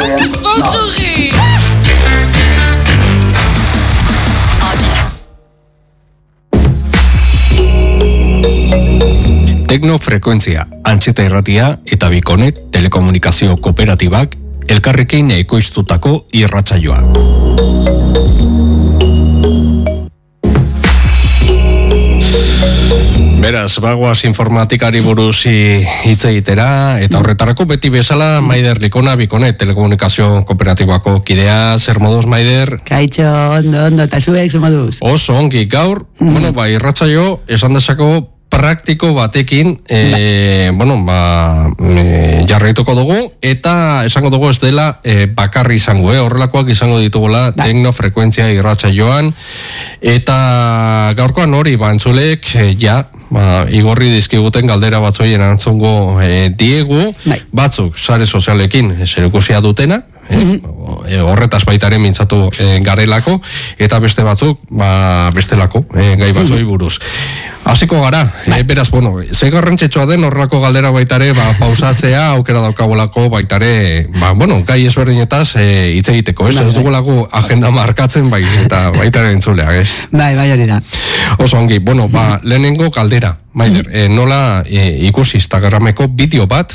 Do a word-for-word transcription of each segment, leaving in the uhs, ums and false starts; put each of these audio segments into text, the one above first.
Bonjour. Teknofrekuentzia, Antxeta Irratia eta Bikonet telekomunikazio kooperatibak elkarrekin ekoiztutako irratsaioa. Beraz, bagoaz informatikari buruz hitz egitera, eta horretarako beti bezala Maider Likona, Bikonet telekomunikazio kooperatibako kidea. Zer moduz, Maider? Kaitxo, ondo, ondo, eta zuek, zer moduz? Oso ongi, gaur, mm. bueno, ba, irratsaio, esan dezako praktiko batekin e, ba. bueno, ba, e, jarraituko dugu, eta esango dugu ez dela e, bakarri izango, eh? Horrelakoak izango ditugula ba. Teknofrekuentzia irratsaioan, eta gaurkoan hori bantzulek e, ja, ba, igorri dizkiguten galdera batzoien antzongo e, diegu, bai. Batzuk sare sozialekin zerikusia dutena, E, horretaz baitaren mintzatu e, garelako, eta beste batzuk ba, bestelako e, gai batzoi buruz. Hasiko gara, e, beraz, bueno, ze garrantzitsua den horrelako galdera baitare ba, pausatzea, aukera daukagolako baitare, ba, bueno, gai ezberdinetaz e, hitz egiteko, ez? Ez dugulako agenda markatzen bai, eta baitare entzulea, ez? Bai, bai hori da. Oso ongi, bueno, ba, lehenengo galdera, Maider, e, nola e, ikusi Instagrameko bideo bat,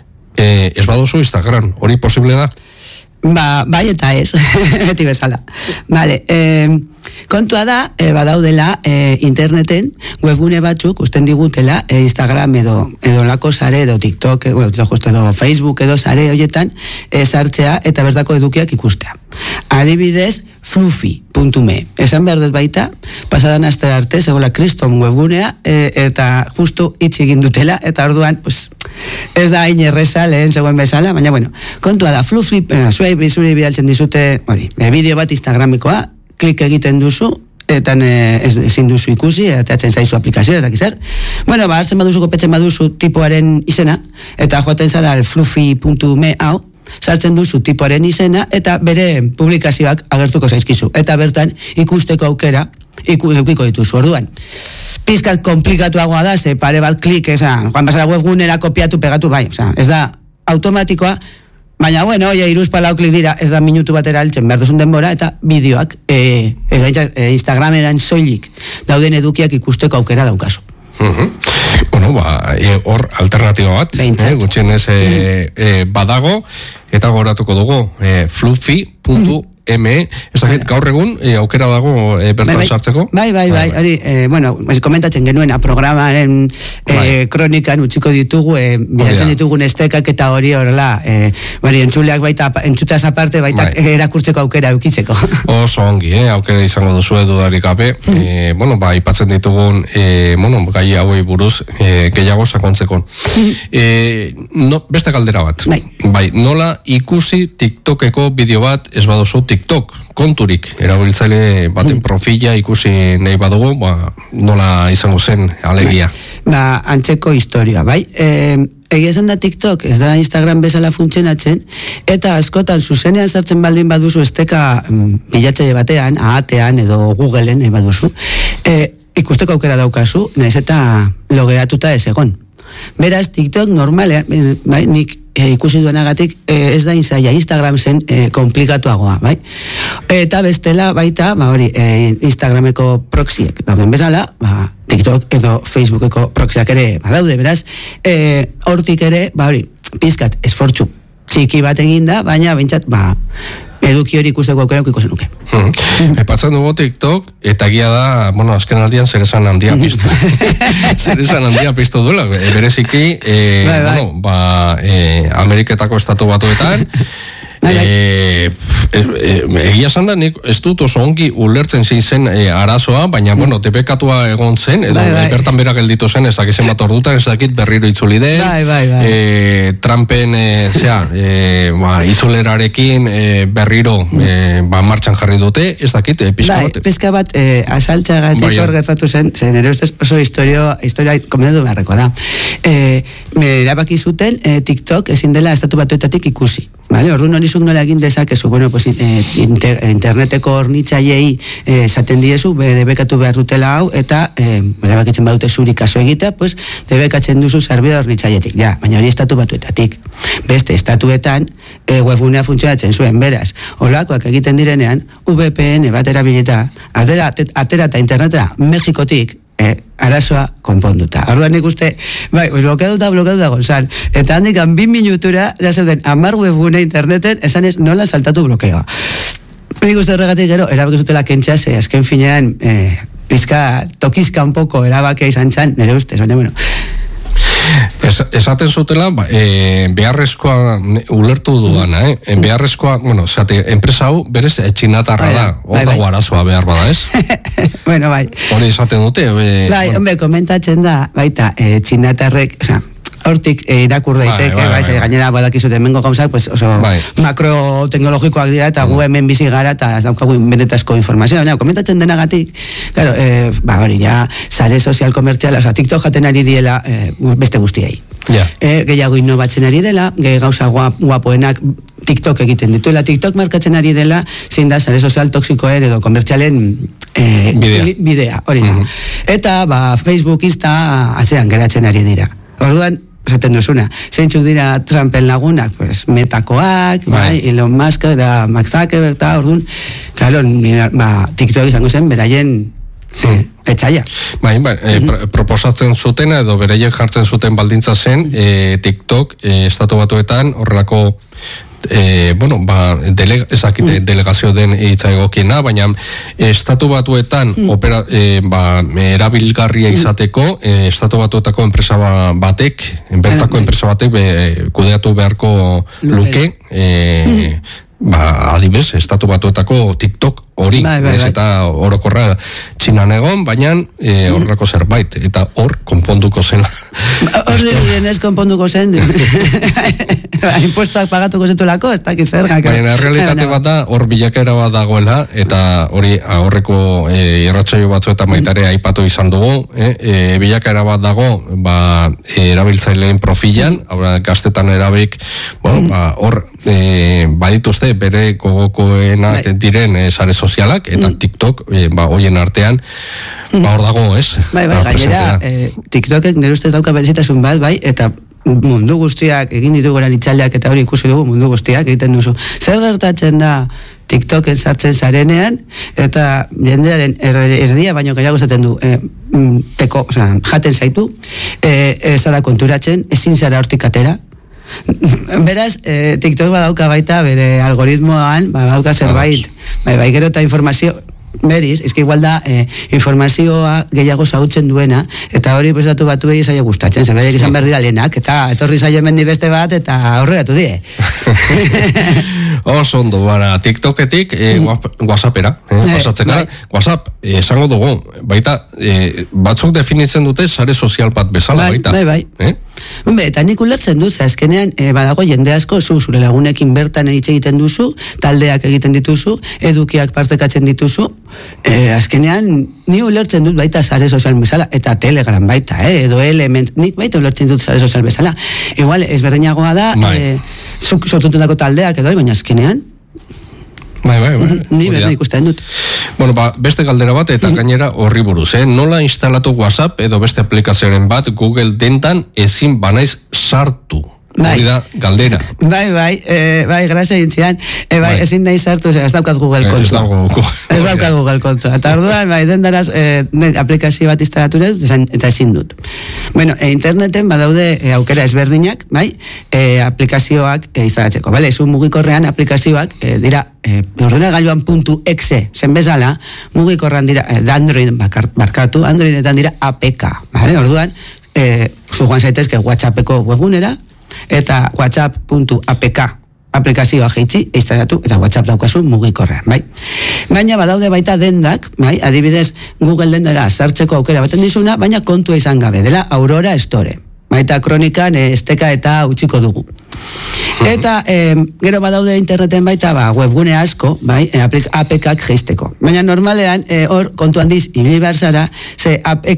e, ez baduzu Instagram, hori posible da? Ba, bai eta ez, beti bezala. Vale, eh, kontua da, eh, badaudela eh, interneten webgune batzuk usten digutela eh, Instagram edo edo lako sare edo TikTok, eh, bueno, justo edo Facebook edo sare horietan eh, sartzea eta bertako edukiak ikustea. Adibidez, fluffy puntu me. Esan behar dut baita, pasadan aste arte, segola kriston webgunea, e, eta justu hitz egin dutela, eta orduan, pues, ez da hain erreza lehen zegoen bezala, baina, bueno, kontua da, fluffy, eh, zuei bizuri bidaltzen dizute, hori, e, bideo bat Instagramikoa, klik egiten duzu, eta e, ez, ezin duzu ikusi, eta atzen zaizu aplikazioa, eta kizer. Bueno, ba, hartzen baduzu, kopetzen baduzu tipoaren izena, eta joaten zara fluffy puntu me hau, sartzen duzu tipoaren izena eta bere publikazioak agertuko zaizkizu. Eta bertan ikusteko aukera ikiko dituzu. Orduan, pizkat komplikatuagoa da, ze pare bat klik, eza, joan basara webgunera kopiatu pegatu, bai, oza, ez da automatikoa, baina, bueno, oie, iruz palau klik dira, ez da minutu batera altzen, behar duzun denbora, eta bideoak e, e, Instagrameran soilik dauden edukiak ikusteko aukera daukazu. Uh-huh. Bueno, ba, hor e, alternatiba bat, eh, gutxienez e, e, badago, eta goratuko dugu e, fluffy puntu me, ez dakit gaur egun e, aukera dago e, bertan bai, sartzeko? Bai, bai, bai, hori, e, bueno, komentatzen genuen programaren e, bai. kronikan utziko ditugu, e, bilatzen ditugun estekak eta hori horrela, e, bari, entzuleak baita, entzutaz aparte baita bai. erakurtzeko aukera eukitzeko. Oso ongi, eh, aukera izango duzu edudarik gabe, e, bueno, ba, ipatzen ditugun, e, bueno, gai hauei buruz, e, gehiago sakontzeko. E, no, beste galdera bat, bai. bai, nola ikusi TikTokeko bideo bat ez baduzu TikTok, konturik, erabiltzaile baten profila ikusi nahi badugu, ba, nola izango zen alegia? Ba, antzeko historia, bai? E, egia esan da TikTok, ez da Instagram bezala funtzionatzen, eta askotan zuzenean sartzen baldin baduzu esteka bilatzaile batean, ahatean edo Googleen nahi baduzu, e, ikusteko aukera daukazu, nahiz eta logeatuta ez egon. Beraz, TikTok normalean, bai, nik e, ikusi duenagatik e, ez da inzaia, Instagram zen e, komplikatuagoa, bai? Eta bestela baita, ba hori, e, Instagrameko proxiek, dauden bezala, ba, TikTok edo Facebookeko proxiak ere badaude, beraz, e, hortik ere, ba hori, pizkat, esfortzu txiki bat eginda, baina bintzat, ba, eduki hori ikusteko aukera ikusten nuke. Hmm. Epatzen dugu TikTok, eta egia da, bueno, azken aldian zer esan handia piztu. Zer esan handia piztu duela. E, bereziki, e, bai, bai. bueno, ba, e, Ameriketako estatu batuetan, e, e, egia esan da, nik ez dut oso ongi ulertzen zein zen e, arazoa, baina, bueno, tepekatua egon zen, edo bai, bai. bertan bera gelditu zen, ez dakizen bat ordutan, ez dakit berriro itzuli den, bai, bai, bai. E, Trumpen, e, zera, e, ba, itzulerarekin e, berriro e, ba, martxan jarri dute, ez dakit, e, pizka bai, bat. Pizka bat, e, asaltxagatik bai, hor gertatu zen, zen ere ustez oso historia, historia komendu beharreko da. E, erabaki zuten, e, TikTok ezin dela estatu batuetatik ikusi. Vale, orduan horizuk nola egin dezakezu, bueno, pues, eh, inter, interneteko hornitzaiei esaten eh, diezu, be, debekatu behar dutela hau, eta eh, erabakitzen badute zuri kaso egitea, pues, debekatzen duzu zerbide hornitzailetik, ja, baina hori estatu batuetatik. Beste, estatuetan eh, webgunea funtzionatzen zuen, beraz, olakoak egiten direnean, V P N bat erabilita, atera, atera eta internetera Mexikotik, Eh, arazoa konponduta. Orduan nik uste, bai, blokeaduta, blokeaduta gonzan. Eta handikan bi minutura, ja zeuden, amar webgune interneten, esan ez nola saltatu blokeoa. Nik uste horregatik gero, erabakizutela kentzea, ze azken finean, eh, pizka tokizkan poko erabakia izan txan, nire ustez, baina, bueno, Es, esaten zutela, ba, e, beharrezkoa ulertu duana, eh? En beharrezkoa, bueno, zate, enpresa hau berez etxinatarra da, hor dago arazoa behar bada, ez? Bueno, bai. Hori esaten dute. E, bai, bueno. Hombre, komentatzen da, baita, e, txinatarrek, oza, hortik e, irakur daiteke, bai, bai, bai, bai. Gainera badakizute hemengo gauzak, pues, oso bai. Makroteknologikoak dira, eta gu hemen bizi gara, eta ez daukagu benetazko informazioa, baina, komentatzen denagatik, claro, e, ba, hori, ja, sare sozial komertziala, oza, TikTok jaten ari diela e, beste guztiei. Yeah. E, gehiago innovatzen ari dela, gehi gauza guap, guapoenak TikTok egiten dituela, TikTok markatzen ari dela, zein da, sare sozial toksikoen edo komertzialen e, bidea. bidea, hori da. Uh-huh. Eta, ba, Facebook, Insta, atzean geratzen ari dira. Orduan, esaten duzuna, zeintzuk dira Trumpen lagunak, pues, Metakoak, bai, Elon Musk, da Mark Zuckerberg, eta orduan, claro, ba, TikTok izango zen, beraien hmm. etxaia. Bai, bai, e, mm-hmm. proposatzen zutena, edo beraiek jartzen zuten baldintza zen, e, TikTok, e, estatu batuetan, horrelako E, bueno, ba, dele, ezakite, mm. delegazio den hitza egokiena, baina estatu batuetan mm. opera, e, ba, erabilgarria izateko e, estatu batuetako enpresa batek, bertako mm. enpresa batek be, kudeatu beharko luke e, mm. ba, adibes, estatu batuetako TikTok hori, bai, bai, ez bai. Eta orokorra txinan egon, baina e, horrelako zerbait, eta hor konponduko zen. Hor diren ez konponduko zen, impuestoak pagatuko zetulako, ez dakit zer. Baina realitate bat da, hor bilakaera bat dagoela, eta hori horreko e, irratsaio batzu eta maitare aipatu izan dugu, e, e, bilakaera bat dago, ba, e, erabiltzaileen profilan, mm. gaztetan erabik, bueno, ba, hor e, badituzte bere gogokoenak bai. Diren e, sare sozialak, eta mm. TikTok, e, ba, hoien artean, mm. ba, hor dago, ez? Bai, bai, gainera, e, TikTokek nire ustez dauka berezitasun bat, bai, eta mundu guztiak, egin ditugu itxaldeak eta hori ikusi dugu mundu guztiak egiten duzu. Zer gertatzen da TikToken sartzen zarenean, eta jendearen erdia baino gehiago esaten du, e, teko, oza, jaten zaitu, e, e, zara konturatzen, ezin zara hortik atera. Beraz, e, TikTok badauka baita bere algoritmoan, badauka zerbait, bai, bai, gero eta informazio, beriz, ezke igual da eh, informazioa gehiago zautzen duena, eta hori bezatu batu egin zaila gustatzen, zerbait izan behar dira lehenak, eta etorri zaila mendi beste bat, eta horregatu die. Oso ondo, bara, TikToketik eh, WhatsAppera, eh, pasatzeka, bai. WhatsApp, eh, esango dugu, baita, eh, batzuk definitzen dute sare sozial bat bezala, bai, baita. Bai, bai. Eh? Be, eta nik ulertzen duz, azkenean, e, badago jende asko, zu, zure lagunekin bertan hitz egiten duzu, taldeak egiten dituzu, edukiak partekatzen dituzu, e, azkenean, ni ulertzen dut baita sare sozial bezala, eta Telegram baita, eh, edo Element, nik baita ulertzen dut sare sozial bezala. Igual, ezberdinagoa da, e, zuk sortutendako taldeak edo, baina azkenean, Bai, bai, bai. Ni berdin ikusten dut. Bueno, ba, beste galdera bat eta gainera horri buruz, eh? Nola instalatu WhatsApp edo beste aplikazioaren bat Google dentan ezin banaiz sartu? Bai. Hori da, galdera. Bai, bai, e, bai, grazia intzian, e, bai, bai, ezin nahi sartu, ez daukat Google kontu. Ez daukat Google, ez daukat Google kontu. Eta orduan, bai, dendaraz, e, aplikazio bat instalatu dut, eta ezin dut. Bueno, e, interneten badaude e, aukera ezberdinak, bai, e, aplikazioak e, instalatzeko, bale, zu mugikorrean aplikazioak e, dira, e, ordenagailuan puntu exe, zen bezala, mugikorrean dira, e, Android bakar, barkatu, Androidetan dira A P K, bale, orduan, e, zu joan zaitezke WhatsAppeko webgunera, eta whatsapp puntu a p k aplikazioa jeitzi, instalatu, eta WhatsApp daukazu mugikorrean, bai. Baina badaude baita dendak, bai, adibidez Google dendara sartzeko aukera baten dizuna, baina kontua izan gabe, dela Aurora Store. Baita kronikan e, esteka eta utziko dugu. Eta e, gero badaude interneten baita ba, webgune asko, bai, e, A P K-ak jeisteko. Baina normalean, e, hor kontu handiz, ibili behar zara, ze A P K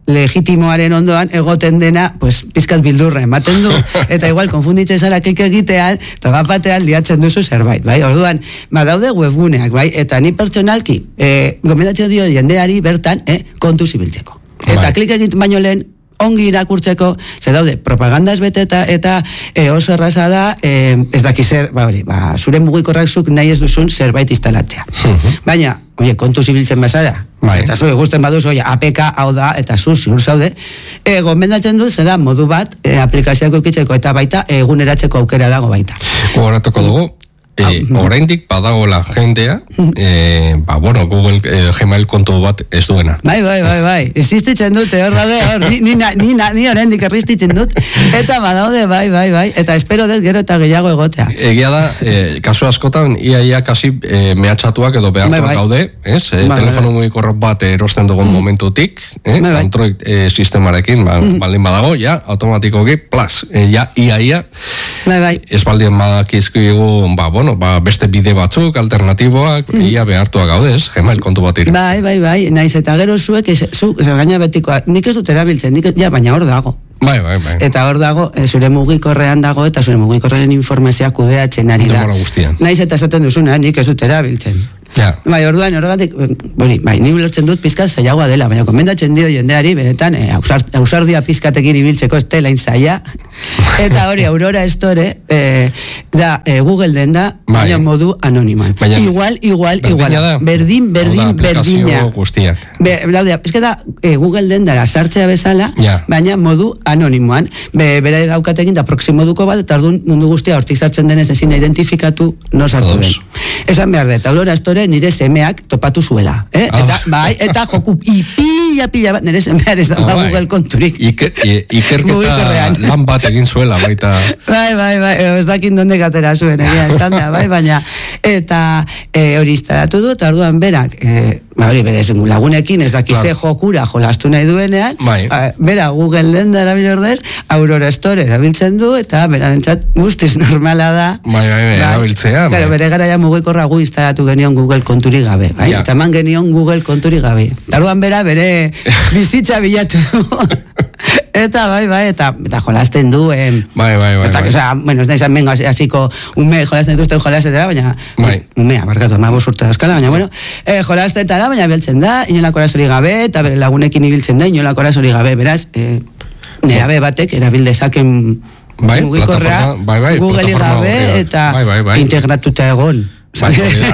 legitimoaren ondoan egoten dena, pues, pizkat bildurra ematen du, eta igual konfunditzen zara klik egitean, eta bat batean liatzen duzu zerbait, bai? Orduan, badaude webguneak, bai? Eta ni pertsonalki, eh, gomendatzen dio jendeari bertan, eh, kontu zibiltzeko. Eta bai. Klik egit baino lehen, ongi irakurtzeko, ze daude, propagandaz beteta, eta e, oso erraza da, e, ez daki zer, ba hori, ba, zure mugikorrak zuk nahi ez duzun zerbait instalatzea. Uh-huh. Baina, oie, kontu zibiltzen bazara, bai. Eta zure gusten baduz, oie, A P K hau da, eta zu, ziur zaude, e, gomendatzen du, zera, modu bat, e, aplikazioak eukitzeko, eta baita, eguneratzeko aukera dago baita. Gogoratuko dugu, E, oraindik badagoela jendea, e, ba, bueno, Google e, Gmail kontu bat ez duena. Bai, bai, bai, bai. Existitzen dut, hor daude, hor, ni, ni, ni, ni oraindik erristitzen dut, eta badaude, bai, bai, bai, eta espero dut gero eta gehiago egotea. Egia da, e, kasu askotan, ia, ia, kasi e, mehatxatuak edo behartuak bai, bai. Gaude, ez? E, bai, telefono bai. Mugikorro bat erosten dugun mm. momentutik, eh? bai, bai. Android e, sistemarekin, ba, mm. baldin badago, ja, automatikoki, plus, e, ja, ia, ia, bai, bai. Ez baldin badakizkigu, ba, bueno, ba, beste bide batzuk, alternatiboak, mm. ia behartuak gaudez, Gmail kontu bat iritzen. Bai, bai, bai, naiz eta gero zuek, ez, zu, gaina betikoa, nik ez dut erabiltzen, nik, ja, baina hor dago. Bai, bai, bai. Eta hor dago, e, zure mugikorrean dago, eta zure mugikorrean informazioa kudeatzen ari da. Naiz eta esaten duzuna, nik ez dut erabiltzen. Ja. Bai, orduan, horregatik, bori, bai, ni ulertzen dut pizkat zailagoa dela, baina komendatzen dio jendeari, benetan, e, ausar, ausardia pizkatekin ibiltzeko ez dela zaila, eta hori, Aurora Store, e, da, e, Google den da, bai. Baina modu anoniman. Baina, igual, igual, igual, da. berdin, berdin, berdina. Be, daudea, ez da, e, Google den dara sartzea bezala, ja. Baina modu anonimoan, be, bera daukatekin da proximoduko bat, eta orduan mundu guztia hortik sartzen denez ezin da identifikatu, no sartu den. Esan behar dut, Aurora Store nire semeak topatu zuela, eh? Ah. Eta, bai, eta joku, ipila, pila bat, nire semeak ez da ah, Google bai. Konturik. Iker, ikerketa lan bat egin zuela, baita. Bai, bai, bai, ez dakin donde gatera zuen, egia, esan da, bai, baina, eta e, hori instalatu du, eta orduan berak, e, ba, hori, bere, lagunekin, ez dakize claro. Jokura jolastu nahi duenean, bai. A, bera, Google den da erabil order, Aurora Store erabiltzen du, eta berarentzat guztiz normala da. Bai, bai, bai, erabiltzea. Claro, bere garaia mugikorra gu instalatu genion Google konturi gabe, bai? Ja. Eta man genion Google konturi gabe. Daruan bera, bere bizitza bilatu du. Eta, bai, bai, eta, eta jolasten du. Eh, bai, bai, bai. Eta, bai. Oza, bueno, ez da izan bengo, hasiko ume jolasten dituzten jolastetara, baina, bai. Umea, barkatu, amabos urte dauzkala, baina, bueno, eh, jolastetara, baina beltzen da, inolako arazori gabe, eta bere lagunekin ibiltzen da, inolako arazori gabe, beraz, eh, nerabe batek, erabildezaken bai, mugikorrea, bai, bai, Google gabe, eta bai, bai, bai. integratuta egon. Bai,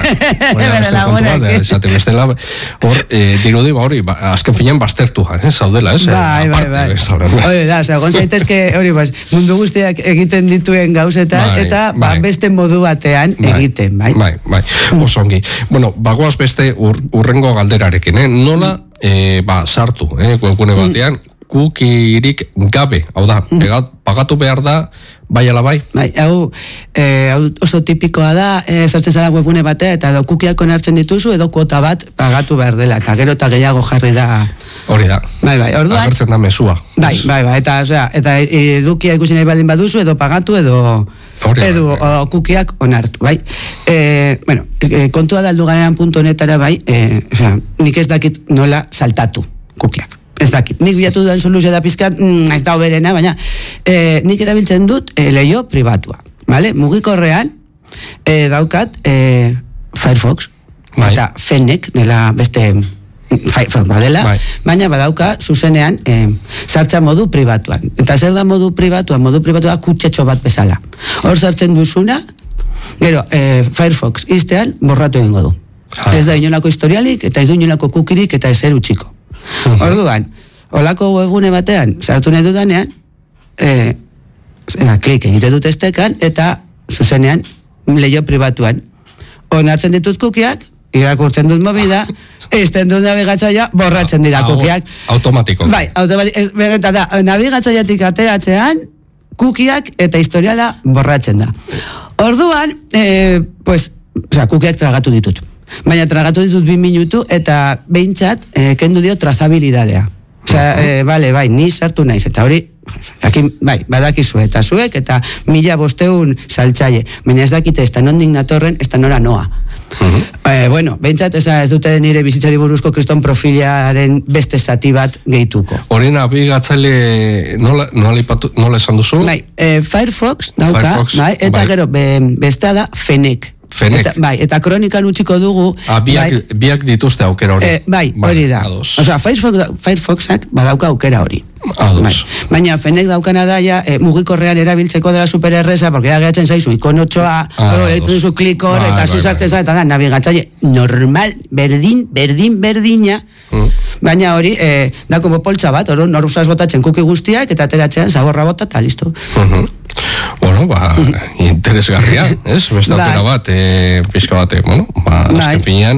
esate bestela hor, eh, dirudi, ba, hori, ba, azken finean baztertua, eh, zaudela, ez? Bai, bai, bai. Hori da, oza, gon zaitezke, hori, bas, mundu guztiak egiten dituen gauzetan, bai, eta bai. Ba, beste modu batean bai, egiten, bai? Bai, bai, oso ongi. Bueno, bagoaz beste ur, urrengo galderarekin, eh? Nola, eh, ba, sartu, eh, webgune batean, kukirik gabe, hau da, pegat, pagatu behar da, bai ala bai? Bai, hau, e, hau oso tipikoa da, e, sartzen zara webgune batea, eta edo kukiak onartzen dituzu, edo kuota bat pagatu behar dela, eta gero eta gehiago jarri da. Hori da. Bai, bai, orduan. Agertzen da mesua. Bai, bai, bai, eta, osea, eta edukia ikusi nahi baldin baduzu, edo pagatu, edo, Hori, edo bai, bai. O, kukiak onartu, bai. E, bueno, e, kontua da alduganeran puntu honetara, bai, e, osea, nik ez dakit nola saltatu kukiak. Ez dakit, nik bilatu duen soluzio da pizkat, mm, ez da oberena, baina eh, nik erabiltzen dut eh, leio pribatua, vale? Mugikorrean eh, daukat eh, Firefox, bai. Eta Fennec, dela beste Firefox badela, bai. Baina badauka zuzenean eh, sartza modu pribatuan. Eta zer da modu pribatuan? Modu pribatua kutxetxo bat bezala. Hor sartzen duzuna, gero eh, Firefox iztean borratu egingo du. Ha. Ez da inolako historialik, eta ez du inolako kukirik, eta ezer utxiko. Uh-huh. Orduan, olako webgune batean sartu nahi dudanean, eh, klik egite dut estekan, eta zuzenean leio pribatuan onartzen ditut kukiak, irakurtzen dut mobida, izten dut nabigatzaia, borratzen dira kukiak. Automatiko. Bai, automatiko. Berreta da, nabigatzaiatik ateratzean, kukiak eta historiala borratzen da. Orduan, eh, pues, oza, kukiak tragatu ditut. Baina tragatu ditut bi minutu eta behintzat eh, kendu dio trazabilidadea. Osea, eh, bale, bai, ni sartu naiz, eta hori, jakin, bai, badakizu eta zuek, eta mila bosteun saltzaile. Baina ez dakite, ez da nondik natorren, ez da nora noa. Uh-huh. Eh, bueno, behintzat ez dute nire bizitzari buruzko kriston profiliaren beste zati bat gehituko. Horien abigatzaile nola, nola, ipatu, nola esan duzu? Bai, eh, Firefox dauka, Firefox, bai, eta bai. gero be, besta da Fennec. Fennec. Eta, bai, eta kronikan utziko dugu... Ah, biak, bai, biak dituzte aukera hori. Eh, bai, hori da. Ados. Osea, Firefox, Firefoxak badauka aukera hori. Ados. Bai. Baina Fennec daukana da ja, e, mugikorrean erabiltzeko dela supererreza, porque ya gehatzen zaizu ikonotxoa, Ah, egiten duzu klikor, bai, eta bai, zuzartzen bai. za, eta da, nabigatzaile normal, berdin, berdin, berdina, Mm. baina hori, e, da como poltsa bat, hori, nor usaz botatzen kuki guztiak, eta ateratzean zaborra bota, eta listo. Uh-huh. Bueno, ba, interesgarria, ez? Beste aukera Bai. bat, e, pixka bat, bueno, ba, Bai. azken finean,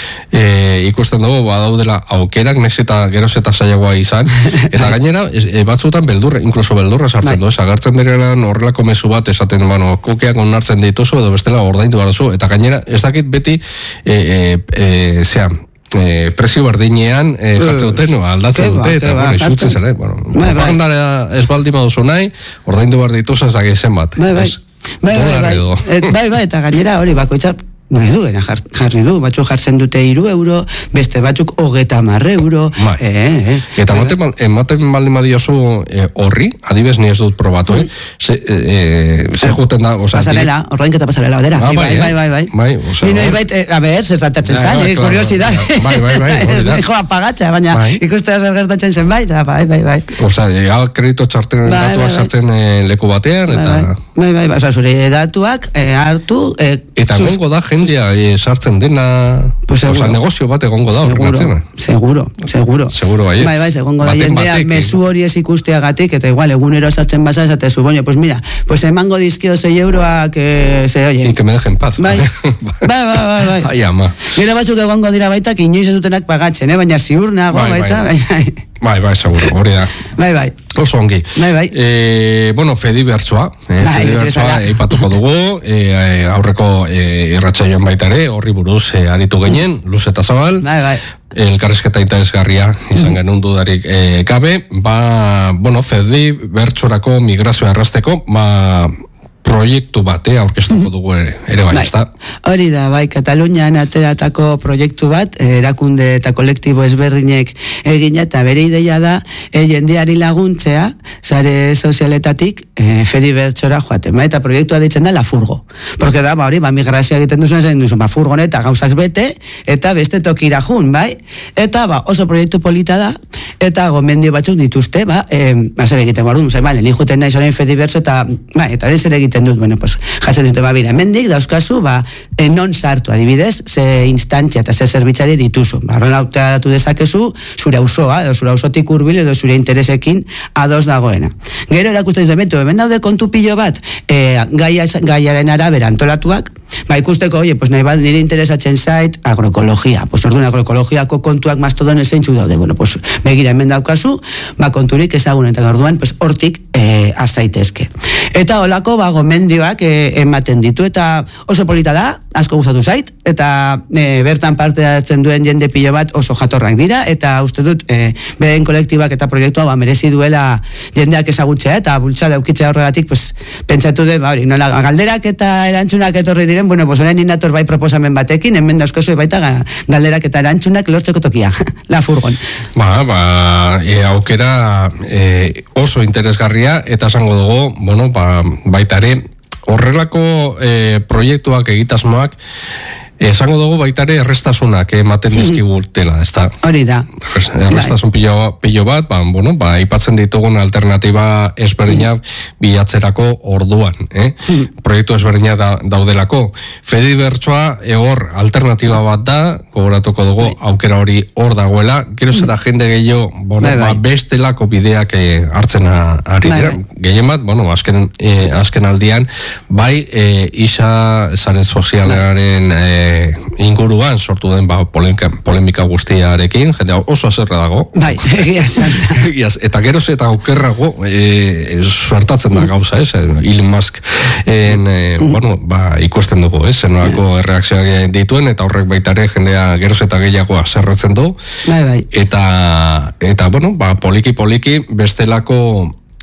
e, ikusten dugu, badaudela aukerak, nez eta geroz eta zailagoa izan, eta gainera, ez, e, batzutan beldurra, inkluso beldurra sartzen Bai. du, ez, agertzen direnean horrelako mezu bat, esaten, bueno, kukeak onartzen dituzu, edo bestela ordaindu barazu, eta gainera, ez dakit beti, e, e, e, zea, E, presio berdinean e, jartzen dute, no, aldatzen Ke ba, dute, ke eta ba, bueno, izutzen jartzen. zen, eh? Bueno, Bai, bai. propagandara ez baldin baduzu nahi, ordaindu behar dituzu ezak izen bat. Bai, bai. ez? Bai, bai, Dolarri bai. edo. Et, bai, bai, eta gainera hori bakoitza nahi du, gena jar- jarri du, batzuk jartzen dute hiru euro, beste batzuk hogeta marre euro, Bai. eh, eh. Eta Bai, ematen, ematen baldin badiozu e, horri, adibez ni ez dut probatu, eh? Se, e, se juten da, oza, pasarela, ordainketa pasarela badera. Ah, bai, bai, bai, eh? bai, bai. Bai, osea, Ni nahi hor- bait, eh, a ber, zer tratatzen Ja, zan, bai, eh, claro. kuriosidad. Bai, bai, bai, hori Ez da. nahi joa pagatxa, baina Bai. ikustea zer gertatzen zen bai, eta bai, bai, bai. Osa, e, kredito txarteren Bai, datuak bai, bai. sartzen e, leku batean, Bai, eta... bai, bai, bai, bai, oza, zure datuak eh, hartu... Eh, Eta sus- egongo da jendea e, sartzen dena, Pues seguro. oza, negozio bat egongo da horren atzena. seguro, seguro. Seguro baietz. Bai, bai, segongo da Baten jendea batek, mezu hori ez ikusteagatik, eta igual egunero sartzen basa, esate zu, boño, pues mira, pues emango dizkio sei euroak, eh, ze, oye. Y que me dejen paz. Bai, bai, bai, bai, bai. Ai, ama. Gero batzuk egongo dira baita, que inoiz ez dutenak pagatzen, eh? Baina ziur nago Bai, bai, baita, bai. bai, bai. Bai, bai, seguro, hori da. Bai, bai. Oso ongi. Bai, bai. E, bueno, Fedibertsoa. Eh, Bai, Fedibertsoa interesala. eipatuko dugu, e, aurreko e, irratsaioan baita ere, horri buruz e, aritu ginen, luz eta zabal. Bai, bai. Elkarrizketa interesgarria izan genuen dudarik e, gabe. Ba, bueno, Fedibertsorako migrazioa errazteko, ba, proiektu bate aurkeztuko dugu ere, ere bai, Bai. ezta? Hori da, bai, Katalunian ateratako proiektu bat, eh, erakunde eta kolektibo ezberdinek egina, eta bere ideia da, e, jendeari laguntzea, sare sozialetatik, e, Fedibertsora joaten, bai, eta proiektua ditzen da La Furgo. Porque da, ba, hori, ba, migrazioa egiten duzuen, zain duzu, ba, furgoneta gauzak bete, eta beste tokira jun, bai? Eta, ba, oso proiektu polita da, eta gomendio batzuk dituzte, ba, e, ba, zer egiten, ba, orduan, zer, bale, ni juten naiz orain Fedibertso, eta, ba, eta hori zer egiten dut, bueno, pues, jatzen dute, ba, bira, mendik dauzkazu, ba, e, non sartu, adibidez, ze instantzia eta ze zerbitzari dituzu. Ba, horrela hautatu dezakezu, zure auzoa, edo zure auzotik hurbil edo zure interesekin ados dagoena. Gero erakusten dut, betu, hemen daude kontu pilo bat, e, gaia, gaiaren arabera antolatuak, ba, ikusteko, oie, pues nahi bat nire interesatzen zait agroekologia. Pues orduan agroekologiako kontuak mastodon zeintzu daude. Bueno, pues begira hemen daukazu, ba, konturik ezagun eta orduan, pues hortik e, azaitezke. Eta holako, ba, gomendioak e, ematen ditu, eta oso polita da, asko gustatu zait, eta e, bertan parte hartzen duen jende pilo bat oso jatorrak dira, eta uste dut, e, beren kolektibak eta proiektua ba, merezi duela jendeak ezagutzea, eta bultza daukitzea horregatik, pues, pentsatu dut, ba, hori, nola, galderak eta erantzunak etorri diren, bueno, pues, orain inator bai proposamen batekin, hemen dauzkazu baita ga- galderak eta erantzunak lortzeko tokia, La Furgon. Ba, ba, e, aukera e, oso interesgarria, eta esango dugu, bueno, ba, baita ere, horrelako e, proiektuak egitasmoak, esango dugu baita ere errestasunak ematen dizkigutela, ez da? Hori da. Errestasun pilo, pilo bat, ba, bueno, ba, aipatzen ditugun alternatiba ezberdinak bilatzerako orduan, eh? Proiektu ezberdinak da, daudelako. Fedibertsoa egor alternatiba bat da, gogoratuko dugu aukera hori hor dagoela, gero zera jende gehiago, bueno, Bai, bai. ba, bestelako bideak eh, hartzen a- ari Bai, dira. bai. Gehien bat, bueno, azken, eh, azken aldian, bai, eh, isa zare sozialaren eh, inguruan sortu den ba, polemika, polemika guztiarekin, jende oso azerra dago. Bai, egia esan. Egiaz, eta geroz eta okerrago e, suertatzen da gauza, ez? Elon Musk en, e, bueno, ba, ikusten dugu, ez? Zenolako erreakzioak dituen, eta horrek baita ere jendea geroz eta gehiago zerratzen du. Bai, bai. Eta, eta bueno, ba, poliki-poliki bestelako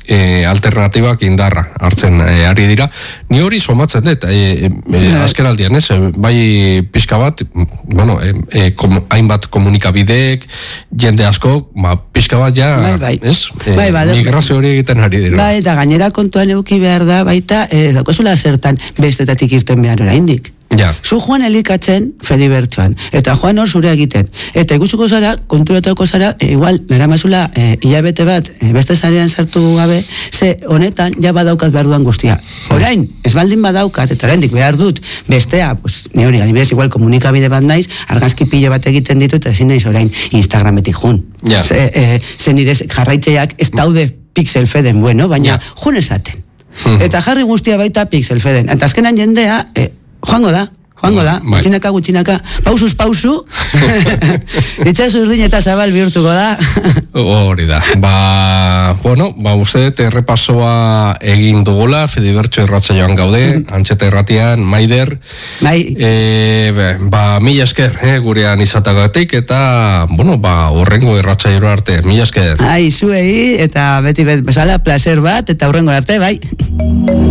e, alternatibak indarra hartzen e, ari dira. Ni hori somatzen dut, e, e, azken aldian, ez? Bai pixka bat, bueno, e, e, kom, hainbat komunikabideek, jende asko, ma, pixka bat ja, bai, bai. ez? E, bai, bai, migrazio hori egiten ari dira. Bai, eta gainera kontuan euki behar da, baita, ez daukazula zertan bestetatik irten behar oraindik. Ja. Zu joan elikatzen Fedibertsoan, eta joan hor zure egiten. Eta ikusuko zara, konturatuko zara, e, igual, nera mazula, e, hilabete bat, e, beste zarean sartu gabe, ze honetan ja badaukat behar duan guztia. Orain, ez baldin badaukat, eta oraindik behar dut, bestea, pues, ne hori, adibidez, igual komunikabide bat naiz, argazki pilo bat egiten ditut, eta ezin naiz orain Instagrametik jun. Ja. Ze, e, ze nire jarraitzeak ez daude pixel feden, bueno, baina ja. jun esaten. Eta jarri guztia baita pixel feden. Eta azkenan jendea, e, joango da, joango da, bai. gutxinaka, gutxinaka, pausuz pausu, itxasu urdin eta zabal bihurtuko da. Hori da. Ba, bueno, ba, uste errepasoa egin dugula, Fedibertso irratsaioan gaude, Antxeta irratian, Maider, Bai. e, ba, mila esker, eh, gurean izatagatik, eta, bueno, ba, horrengo irratsaio arte, mila esker. Ai, zuei, eta beti bezala, placer bat, eta horrengo arte, bai.